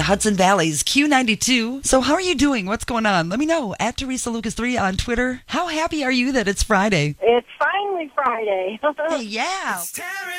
Hudson Valley's Q92. So how are you doing? What's going on? Let me know. At Teresa Lucas 3 on Twitter. How happy are you that it's Friday? It's finally Friday. Hey, yeah.